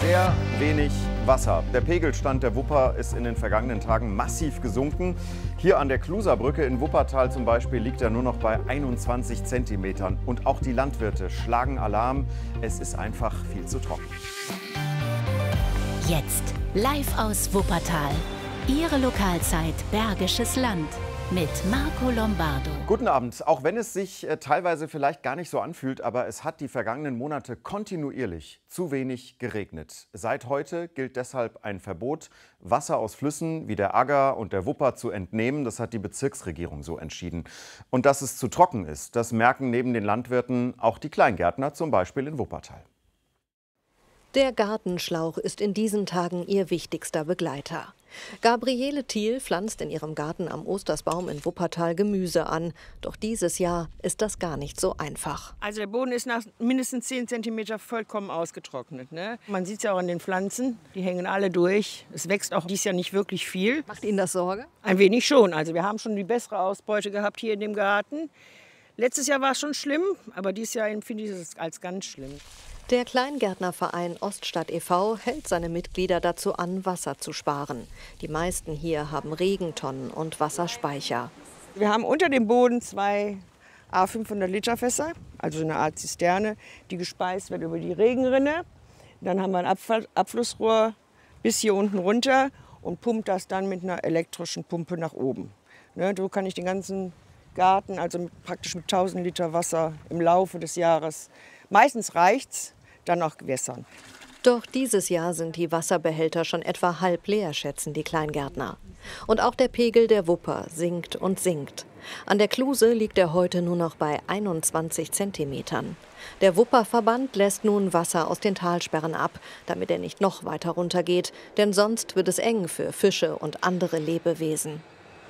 Sehr wenig Wasser. Der Pegelstand der Wupper ist in den vergangenen Tagen massiv gesunken. Hier an der Kluserbrücke in Wuppertal zum Beispiel liegt er nur noch bei 21 Zentimetern. Und auch die Landwirte schlagen Alarm. Es ist einfach viel zu trocken. Jetzt live aus Wuppertal. Ihre Lokalzeit Bergisches Land mit Marco Lombardo. Guten Abend. Auch wenn es sich teilweise vielleicht gar nicht so anfühlt, aber es hat die vergangenen Monate kontinuierlich zu wenig geregnet. Seit heute gilt deshalb ein Verbot, Wasser aus Flüssen wie der Agger und der Wupper zu entnehmen. Das hat die Bezirksregierung so entschieden. Und dass es zu trocken ist, das merken neben den Landwirten auch die Kleingärtner, zum Beispiel in Wuppertal. Der Gartenschlauch ist in diesen Tagen ihr wichtigster Begleiter. Gabriele Thiel pflanzt in ihrem Garten am Ostersbaum in Wuppertal Gemüse an. Doch dieses Jahr ist das gar nicht so einfach. Also der Boden ist nach mindestens 10 cm vollkommen ausgetrocknet. Ne? Man sieht es ja auch an den Pflanzen, die hängen alle durch. Es wächst auch dieses Jahr nicht wirklich viel. Macht Ihnen das Sorge? Ein wenig schon. Also wir haben schon die bessere Ausbeute gehabt hier in dem Garten. Letztes Jahr war es schon schlimm, aber dieses Jahr empfinde ich es als ganz schlimm. Der Kleingärtnerverein Oststadt e.V. hält seine Mitglieder dazu an, Wasser zu sparen. Die meisten hier haben Regentonnen und Wasserspeicher. Wir haben unter dem Boden 2 500-Liter-Fässer, also eine Art Zisterne, die gespeist wird über die Regenrinne. Dann haben wir ein Abflussrohr bis hier unten runter und pumpt das dann mit einer elektrischen Pumpe nach oben. Ne, so kann ich den ganzen Garten, also praktisch mit 1000 Liter Wasser im Laufe des Jahres, meistens reicht's, dann auch gewässern. Doch dieses Jahr sind die Wasserbehälter schon etwa halb leer, schätzen die Kleingärtner. Und auch der Pegel der Wupper sinkt und sinkt. An der Kluse liegt er heute nur noch bei 21 Zentimetern. Der Wupperverband lässt nun Wasser aus den Talsperren ab, damit er nicht noch weiter runtergeht, denn sonst wird es eng für Fische und andere Lebewesen.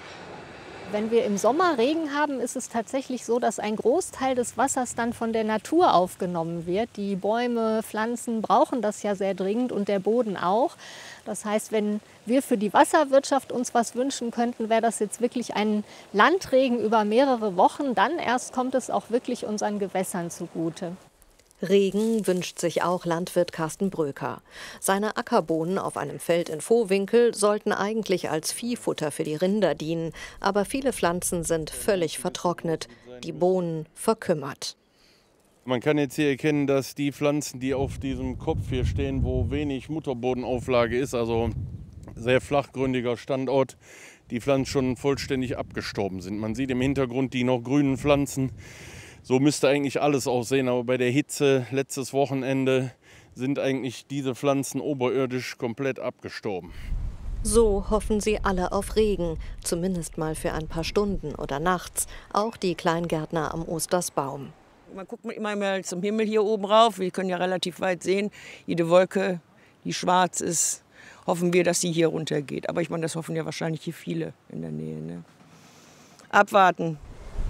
Wenn wir im Sommer Regen haben, ist es tatsächlich so, dass ein Großteil des Wassers dann von der Natur aufgenommen wird. Die Bäume, Pflanzen brauchen das ja sehr dringend und der Boden auch. Das heißt, wenn wir für die Wasserwirtschaft uns was wünschen könnten, wäre das jetzt wirklich ein Landregen über mehrere Wochen. Dann erst kommt es auch wirklich unseren Gewässern zugute. Regen wünscht sich auch Landwirt Carsten Bröker. Seine Ackerbohnen auf einem Feld in Vohwinkel sollten eigentlich als Viehfutter für die Rinder dienen. Aber viele Pflanzen sind völlig vertrocknet, die Bohnen verkümmert. Man kann jetzt hier erkennen, dass die Pflanzen, die auf diesem Kopf hier stehen, wo wenig Mutterbodenauflage ist, also sehr flachgründiger Standort, die Pflanzen schon vollständig abgestorben sind. Man sieht im Hintergrund die noch grünen Pflanzen. So müsste eigentlich alles aussehen, aber bei der Hitze letztes Wochenende sind eigentlich diese Pflanzen oberirdisch komplett abgestorben. So hoffen sie alle auf Regen, zumindest mal für ein paar Stunden oder nachts, auch die Kleingärtner am Ostersbaum. Man guckt immer mal zum Himmel hier oben rauf, wir können ja relativ weit sehen, jede Wolke, die schwarz ist, hoffen wir, dass sie hier runtergeht. Aber ich meine, das hoffen ja wahrscheinlich hier viele in der Nähe. Ne? Abwarten.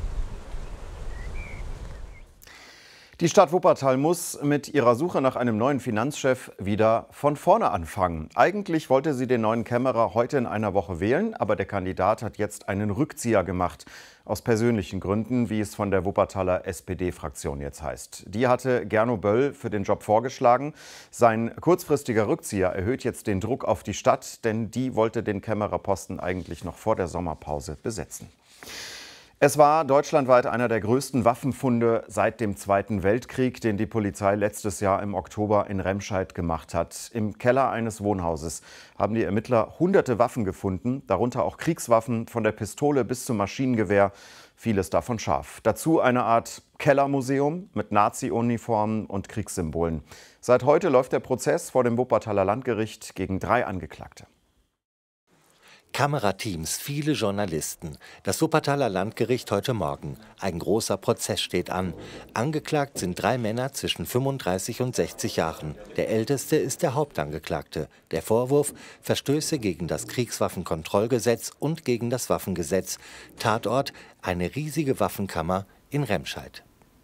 Die Stadt Wuppertal muss mit ihrer Suche nach einem neuen Finanzchef wieder von vorne anfangen. Eigentlich wollte sie den neuen Kämmerer heute in einer Woche wählen, aber der Kandidat hat jetzt einen Rückzieher gemacht. Aus persönlichen Gründen, wie es von der Wuppertaler SPD-Fraktion jetzt heißt. Die hatte Gernot Böll für den Job vorgeschlagen. Sein kurzfristiger Rückzieher erhöht jetzt den Druck auf die Stadt, denn die wollte den Kämmererposten eigentlich noch vor der Sommerpause besetzen. Es war deutschlandweit einer der größten Waffenfunde seit dem Zweiten Weltkrieg, den die Polizei letztes Jahr im Oktober in Remscheid gemacht hat. Im Keller eines Wohnhauses haben die Ermittler hunderte Waffen gefunden, darunter auch Kriegswaffen von der Pistole bis zum Maschinengewehr, vieles davon scharf. Dazu eine Art Kellermuseum mit Nazi-Uniformen und Kriegssymbolen. Seit heute läuft der Prozess vor dem Wuppertaler Landgericht gegen 3 Angeklagte. Kamerateams, viele Journalisten. Das Wuppertaler Landgericht heute Morgen. Ein großer Prozess steht an. Angeklagt sind 3 Männer zwischen 35 und 60 Jahren. Der älteste ist der Hauptangeklagte. Der Vorwurf: Verstöße gegen das Kriegswaffenkontrollgesetz und gegen das Waffengesetz. Tatort: eine riesige Waffenkammer in Remscheid.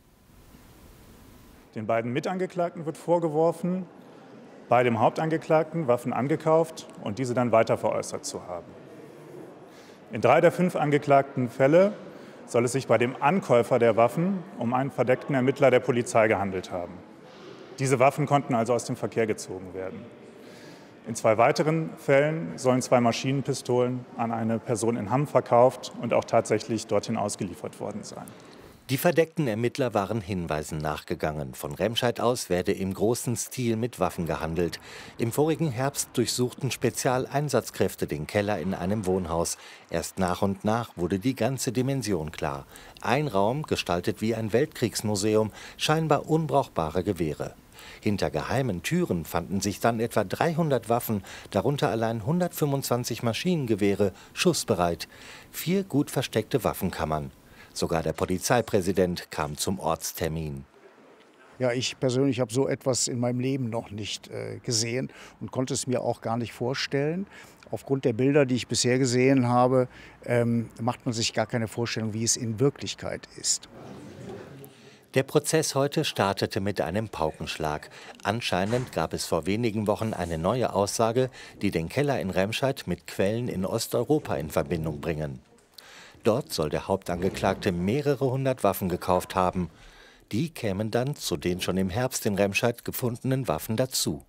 Den beiden Mitangeklagten wird vorgeworfen, bei dem Hauptangeklagten Waffen angekauft und diese dann weiter veräußert zu haben. In 3 der 5 angeklagten Fälle soll es sich bei dem Ankäufer der Waffen um einen verdeckten Ermittler der Polizei gehandelt haben. Diese Waffen konnten also aus dem Verkehr gezogen werden. In 2 weiteren Fällen sollen 2 Maschinenpistolen an eine Person in Hamm verkauft und auch tatsächlich dorthin ausgeliefert worden sein. Die verdeckten Ermittler waren Hinweisen nachgegangen. Von Remscheid aus werde im großen Stil mit Waffen gehandelt. Im vorigen Herbst durchsuchten Spezialeinsatzkräfte den Keller in einem Wohnhaus. Erst nach und nach wurde die ganze Dimension klar. Ein Raum, gestaltet wie ein Weltkriegsmuseum, scheinbar unbrauchbare Gewehre. Hinter geheimen Türen fanden sich dann etwa 300 Waffen, darunter allein 125 Maschinengewehre, schussbereit. 4 gut versteckte Waffenkammern. Sogar der Polizeipräsident kam zum Ortstermin. Ja, ich persönlich habe so etwas in meinem Leben noch nicht gesehen und konnte es mir auch gar nicht vorstellen. Aufgrund der Bilder, die ich bisher gesehen habe, macht man sich gar keine Vorstellung, wie es in Wirklichkeit ist. Der Prozess heute startete mit einem Paukenschlag. Anscheinend gab es vor wenigen Wochen eine neue Aussage, die den Keller in Remscheid mit Quellen in Osteuropa in Verbindung bringen. Dort soll der Hauptangeklagte mehrere 100 Waffen gekauft haben. Die kämen dann zu den schon im Herbst in Remscheid gefundenen Waffen dazu.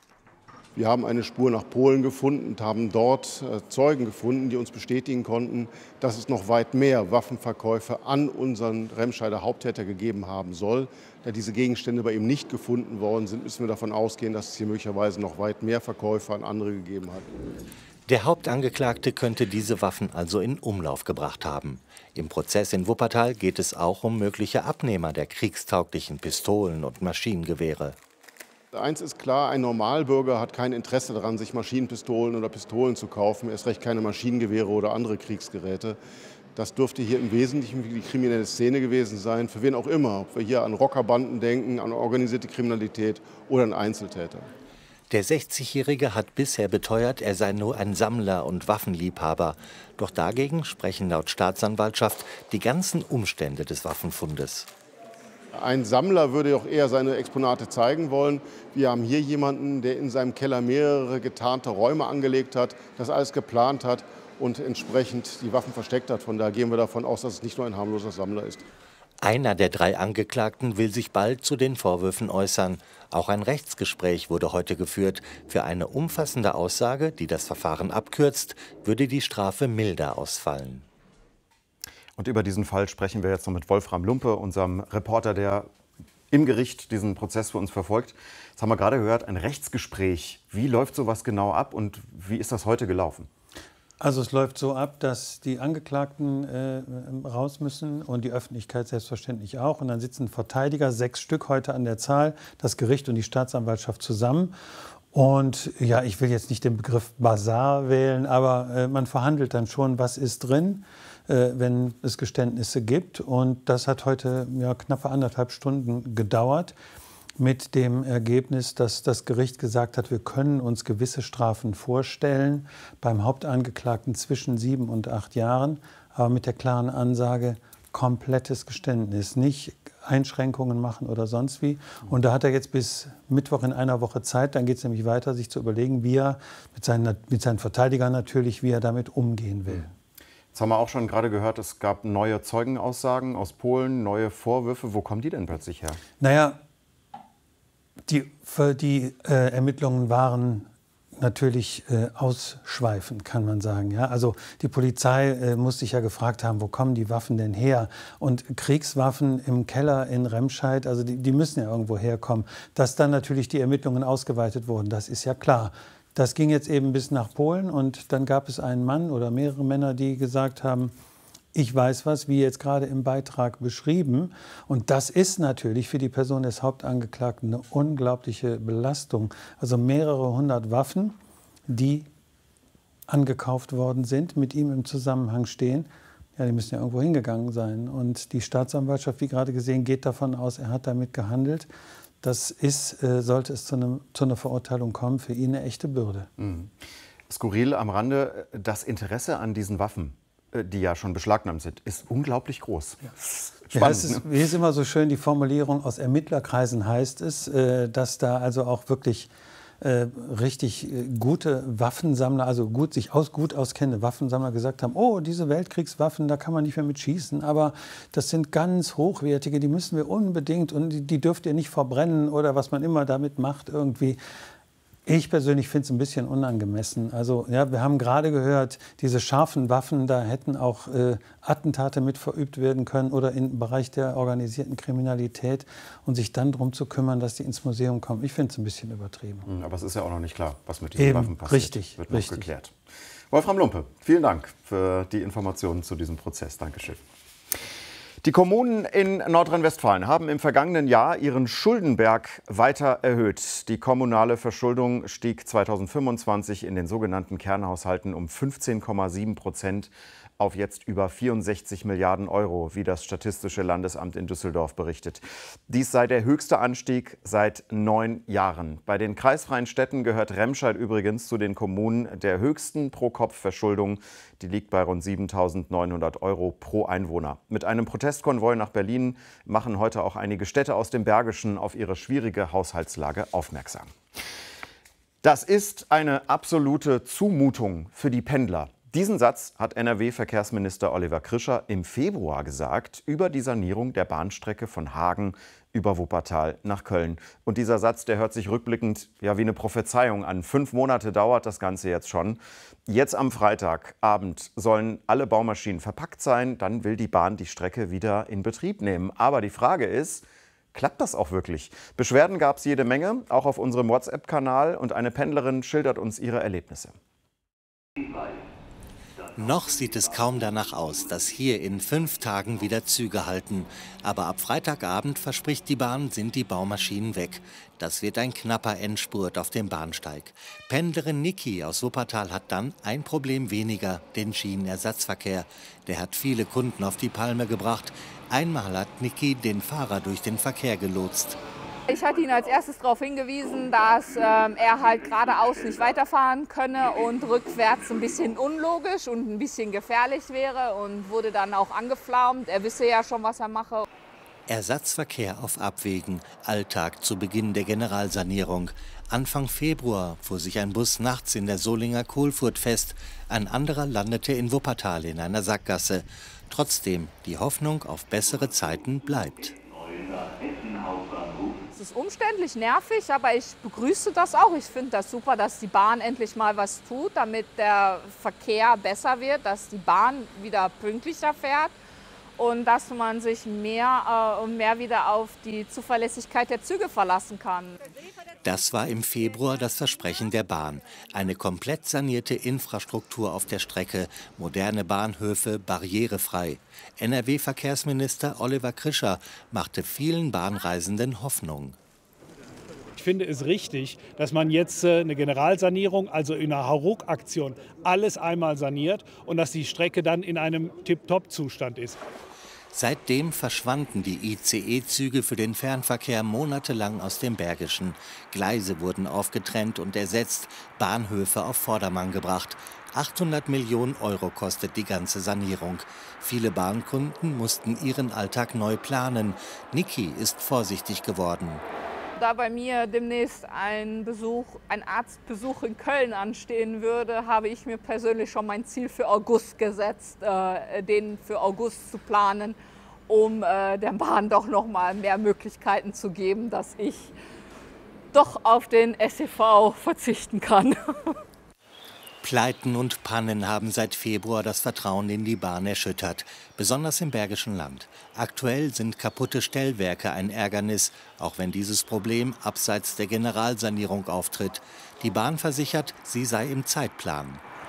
Wir haben eine Spur nach Polen gefunden und haben dort Zeugen gefunden, die uns bestätigen konnten, dass es noch weit mehr Waffenverkäufe an unseren Remscheider Haupttäter gegeben haben soll. Da diese Gegenstände bei ihm nicht gefunden worden sind, müssen wir davon ausgehen, dass es hier möglicherweise noch weit mehr Verkäufe an andere gegeben hat. Der Hauptangeklagte könnte diese Waffen also in Umlauf gebracht haben. Im Prozess in Wuppertal geht es auch um mögliche Abnehmer der kriegstauglichen Pistolen und Maschinengewehre. Eins ist klar, ein Normalbürger hat kein Interesse daran, sich Maschinenpistolen oder Pistolen zu kaufen, erst recht keine Maschinengewehre oder andere Kriegsgeräte. Das dürfte hier im Wesentlichen die kriminelle Szene gewesen sein, für wen auch immer, ob wir hier an Rockerbanden denken, an organisierte Kriminalität oder an Einzeltäter. Der 60-Jährige hat bisher beteuert, er sei nur ein Sammler und Waffenliebhaber. Doch dagegen sprechen laut Staatsanwaltschaft die ganzen Umstände des Waffenfundes. Ein Sammler würde auch eher seine Exponate zeigen wollen. Wir haben hier jemanden, der in seinem Keller mehrere getarnte Räume angelegt hat, das alles geplant hat und entsprechend die Waffen versteckt hat. Von daher gehen wir davon aus, dass es nicht nur ein harmloser Sammler ist. Einer der 3 Angeklagten will sich bald zu den Vorwürfen äußern. Auch ein Rechtsgespräch wurde heute geführt. Für eine umfassende Aussage, die das Verfahren abkürzt, würde die Strafe milder ausfallen. Und über diesen Fall sprechen wir jetzt noch mit Wolfram Lumpe, unserem Reporter, der im Gericht diesen Prozess für uns verfolgt. Jetzt haben wir gerade gehört, ein Rechtsgespräch. Wie läuft sowas genau ab und wie ist das heute gelaufen? Also es läuft so ab, dass die Angeklagten raus müssen und die Öffentlichkeit selbstverständlich auch. Und dann sitzen Verteidiger, 6 Stück heute an der Zahl, das Gericht und die Staatsanwaltschaft zusammen. Und ja, ich will jetzt nicht den Begriff Basar wählen, aber man verhandelt dann schon, was ist drin, wenn es Geständnisse gibt. Und das hat heute knappe 1,5 Stunden gedauert. Mit dem Ergebnis, dass das Gericht gesagt hat, wir können uns gewisse Strafen vorstellen, beim Hauptangeklagten zwischen 7 und 8 Jahren, aber mit der klaren Ansage, komplettes Geständnis, nicht Einschränkungen machen oder sonst wie. Und da hat er jetzt bis Mittwoch in einer Woche Zeit, dann geht es nämlich weiter, sich zu überlegen, wie er mit seinen Verteidigern natürlich, wie er damit umgehen will. Jetzt haben wir auch schon gerade gehört, es gab neue Zeugenaussagen aus Polen, neue Vorwürfe. Wo kommen die denn plötzlich her? Naja, die Ermittlungen waren natürlich ausschweifend, kann man sagen. Ja? Also die Polizei muss sich ja gefragt haben, wo kommen die Waffen denn her? Und Kriegswaffen im Keller in Remscheid, also die müssen ja irgendwo herkommen. Dass dann natürlich die Ermittlungen ausgeweitet wurden, das ist ja klar. Das ging jetzt eben bis nach Polen und dann gab es einen Mann oder mehrere Männer, die gesagt haben, ich weiß was, wie jetzt gerade im Beitrag beschrieben. Und das ist natürlich für die Person des Hauptangeklagten eine unglaubliche Belastung. Also mehrere 100 Waffen, die angekauft worden sind, mit ihm im Zusammenhang stehen. Ja, die müssen ja irgendwo hingegangen sein. Und die Staatsanwaltschaft, wie gerade gesehen, geht davon aus, er hat damit gehandelt. Das ist, sollte es zu einer Verurteilung kommen, für ihn eine echte Bürde. Mhm. Skurril am Rande, das Interesse an diesen Waffen, die ja schon beschlagnahmt sind, ist unglaublich groß. Ja. Spannend, ja, es ist, wie ist immer so schön die Formulierung, aus Ermittlerkreisen heißt es, dass da also auch wirklich richtig gute Waffensammler, also gut auskennende Waffensammler gesagt haben, oh, diese Weltkriegswaffen, da kann man nicht mehr mit schießen, aber das sind ganz hochwertige, die müssen wir unbedingt und die dürft ihr nicht verbrennen oder was man immer damit macht irgendwie. Ich persönlich finde es ein bisschen unangemessen. Also ja, wir haben gerade gehört, diese scharfen Waffen, da hätten auch Attentate mit verübt werden können oder im Bereich der organisierten Kriminalität und sich dann darum zu kümmern, dass die ins Museum kommen. Ich finde es ein bisschen übertrieben. Aber es ist ja auch noch nicht klar, was mit diesen Waffen passiert. Richtig, wird noch geklärt. Wolfram Lumpe, vielen Dank für die Informationen zu diesem Prozess. Dankeschön. Die Kommunen in Nordrhein-Westfalen haben im vergangenen Jahr ihren Schuldenberg weiter erhöht. Die kommunale Verschuldung stieg 2025 in den sogenannten Kernhaushalten um 15,7% auf jetzt über 64 Milliarden Euro, wie das Statistische Landesamt in Düsseldorf berichtet. Dies sei der höchste Anstieg seit 9 Jahren. Bei den kreisfreien Städten gehört Remscheid übrigens zu den Kommunen der höchsten Pro-Kopf-Verschuldung. Die liegt bei rund 7.900 Euro pro Einwohner. Mit einem Protestkonvoi nach Berlin machen heute auch einige Städte aus dem Bergischen auf ihre schwierige Haushaltslage aufmerksam. Das ist eine absolute Zumutung für die Pendler. Diesen Satz hat NRW-Verkehrsminister Oliver Krischer im Februar gesagt über die Sanierung der Bahnstrecke von Hagen über Wuppertal nach Köln. Und dieser Satz, der hört sich rückblickend ja wie eine Prophezeiung an. 5 Monate dauert das Ganze jetzt schon. Jetzt am Freitagabend sollen alle Baumaschinen verpackt sein. Dann will die Bahn die Strecke wieder in Betrieb nehmen. Aber die Frage ist, klappt das auch wirklich? Beschwerden gab es jede Menge, auch auf unserem WhatsApp-Kanal. Und eine Pendlerin schildert uns ihre Erlebnisse. Noch sieht es kaum danach aus, dass hier in 5 Tagen wieder Züge halten. Aber ab Freitagabend, verspricht die Bahn, sind die Baumaschinen weg. Das wird ein knapper Endspurt auf dem Bahnsteig. Pendlerin Niki aus Wuppertal hat dann ein Problem weniger, den Schienenersatzverkehr. Der hat viele Kunden auf die Palme gebracht. Einmal hat Niki den Fahrer durch den Verkehr gelotst. Ich hatte ihn als erstes darauf hingewiesen, dass er halt geradeaus nicht weiterfahren könne und rückwärts ein bisschen unlogisch und ein bisschen gefährlich wäre und wurde dann auch angeflaumt. Er wisse ja schon, was er mache. Ersatzverkehr auf Abwägen, Alltag zu Beginn der Generalsanierung. Anfang Februar fuhr sich ein Bus nachts in der Solinger Kohlfurt fest. Ein anderer landete in Wuppertal in einer Sackgasse. Trotzdem, die Hoffnung auf bessere Zeiten bleibt. Es ist umständlich, nervig, aber ich begrüße das auch. Ich finde das super, dass die Bahn endlich mal was tut, damit der Verkehr besser wird, dass die Bahn wieder pünktlicher fährt und dass man sich mehr und mehr wieder auf die Zuverlässigkeit der Züge verlassen kann. Das war im Februar das Versprechen der Bahn. Eine komplett sanierte Infrastruktur auf der Strecke, moderne Bahnhöfe, barrierefrei. NRW-Verkehrsminister Oliver Krischer machte vielen Bahnreisenden Hoffnung. Ich finde es richtig, dass man jetzt eine Generalsanierung, also in einer Hauruck-Aktion, alles einmal saniert und dass die Strecke dann in einem Tip-Top-Zustand ist. Seitdem verschwanden die ICE-Züge für den Fernverkehr monatelang aus dem Bergischen. Gleise wurden aufgetrennt und ersetzt, Bahnhöfe auf Vordermann gebracht. 800 Millionen Euro kostet die ganze Sanierung. Viele Bahnkunden mussten ihren Alltag neu planen. Niki ist vorsichtig geworden. Da bei mir demnächst ein Arztbesuch in Köln anstehen würde, habe ich mir persönlich schon mein Ziel für August gesetzt, den für August zu planen, um der Bahn doch noch mal mehr Möglichkeiten zu geben, dass ich doch auf den SEV verzichten kann. Pleiten und Pannen haben seit Februar das Vertrauen in die Bahn erschüttert, besonders im Bergischen Land. Aktuell sind kaputte Stellwerke ein Ärgernis, auch wenn dieses Problem abseits der Generalsanierung auftritt. Die Bahn versichert, sie sei im Zeitplan.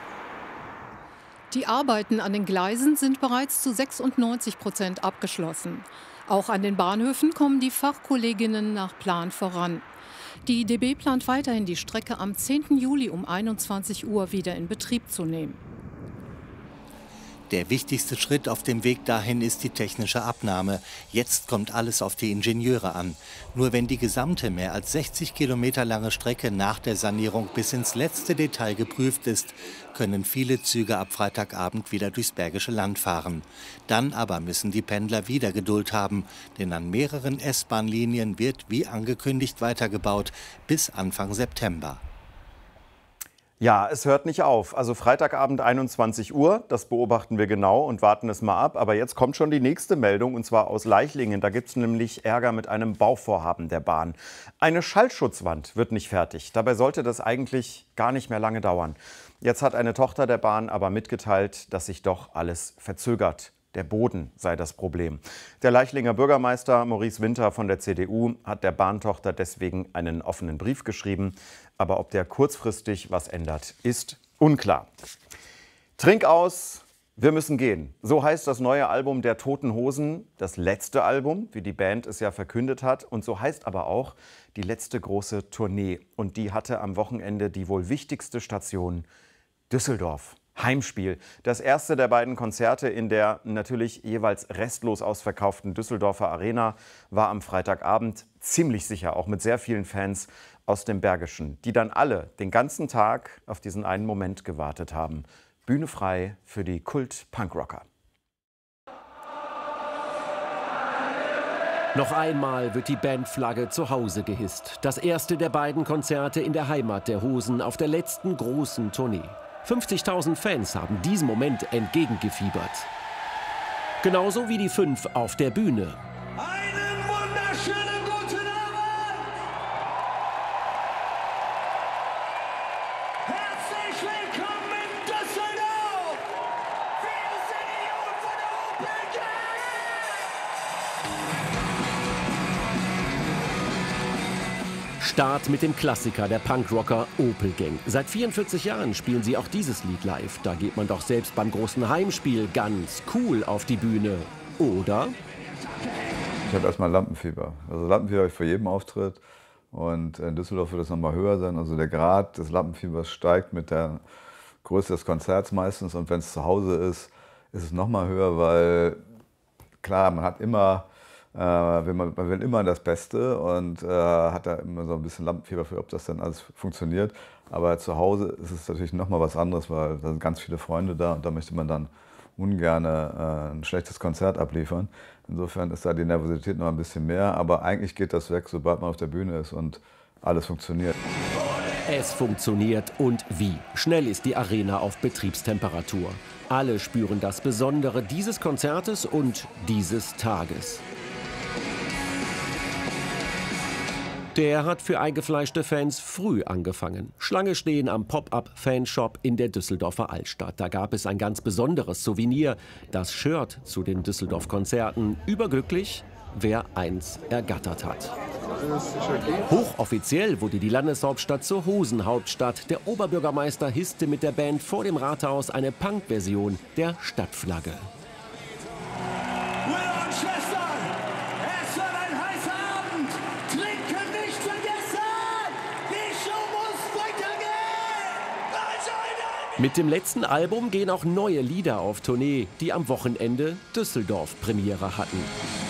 Die Arbeiten an den Gleisen sind bereits zu 96% abgeschlossen. Auch an den Bahnhöfen kommen die Fachkolleginnen nach Plan voran. Die DB plant weiterhin, die Strecke am 10. Juli um 21 Uhr wieder in Betrieb zu nehmen. Der wichtigste Schritt auf dem Weg dahin ist die technische Abnahme. Jetzt kommt alles auf die Ingenieure an. Nur wenn die gesamte mehr als 60 Kilometer lange Strecke nach der Sanierung bis ins letzte Detail geprüft ist, können viele Züge ab Freitagabend wieder durchs Bergische Land fahren. Dann aber müssen die Pendler wieder Geduld haben, denn an mehreren S-Bahn-Linien wird wie angekündigt weitergebaut bis Anfang September. Ja, es hört nicht auf. Also Freitagabend 21 Uhr, das beobachten wir genau und warten es mal ab. Aber jetzt kommt schon die nächste Meldung, und zwar aus Leichlingen. Da gibt es nämlich Ärger mit einem Bauvorhaben der Bahn. Eine Schallschutzwand wird nicht fertig. Dabei sollte das eigentlich gar nicht mehr lange dauern. Jetzt hat eine Tochter der Bahn aber mitgeteilt, dass sich doch alles verzögert. Der Boden sei das Problem. Der Leichlinger Bürgermeister Maurice Winter von der CDU hat der Bahntochter deswegen einen offenen Brief geschrieben. Aber ob der kurzfristig was ändert, ist unklar. Trink aus, wir müssen gehen. So heißt das neue Album der Toten Hosen, das letzte Album, wie die Band es ja verkündet hat. Und so heißt aber auch die letzte große Tournee. Und die hatte am Wochenende die wohl wichtigste Station, Düsseldorf. Heimspiel. Das erste der beiden Konzerte in der natürlich jeweils restlos ausverkauften Düsseldorfer Arena war am Freitagabend, ziemlich sicher auch mit sehr vielen Fans aus dem Bergischen, die dann alle den ganzen Tag auf diesen einen Moment gewartet haben. Bühne frei für die Kult-Punkrocker. Noch einmal wird die Bandflagge zu Hause gehisst. Das erste der beiden Konzerte in der Heimat der Hosen auf der letzten großen Tournee. 50.000 Fans haben diesem Moment entgegengefiebert. Genauso wie die 5 auf der Bühne. Einen wunderschönen guten Abend! Herzlich willkommen in Düsseldorf! Wir sind die Jungen von der Opel Gang! Start mit dem Klassiker der Punkrocker Opel Gang. Seit 44 Jahren spielen sie auch dieses Lied live. Da geht man doch selbst beim großen Heimspiel ganz cool auf die Bühne. Oder? Ich habe erstmal Lampenfieber. Also Lampenfieber habe ich vor jedem Auftritt. Und in Düsseldorf wird es nochmal höher sein. Also der Grad des Lampenfiebers steigt mit der Größe des Konzerts meistens. Und wenn es zu Hause ist, ist es nochmal höher, weil klar, man hat immer... man will immer das Beste und hat da immer so ein bisschen Lampenfieber für, ob das dann alles funktioniert. Aber zu Hause ist es natürlich nochmal was anderes, weil da sind ganz viele Freunde da und da möchte man dann ungern ein schlechtes Konzert abliefern. Insofern ist da die Nervosität noch ein bisschen mehr, aber eigentlich geht das weg, sobald man auf der Bühne ist und alles funktioniert. Es funktioniert und wie. Schnell ist die Arena auf Betriebstemperatur. Alle spüren das Besondere dieses Konzertes und dieses Tages. Der hat für eingefleischte Fans früh angefangen. Schlange stehen am Pop-up-Fanshop in der Düsseldorfer Altstadt. Da gab es ein ganz besonderes Souvenir, das Shirt zu den Düsseldorf-Konzerten. Überglücklich, wer eins ergattert hat. Hochoffiziell wurde die Landeshauptstadt zur Hosenhauptstadt. Der Oberbürgermeister hisste mit der Band vor dem Rathaus eine Punk-Version der Stadtflagge. Mit dem letzten Album gehen auch neue Lieder auf Tournee, die am Wochenende Düsseldorf Premiere hatten.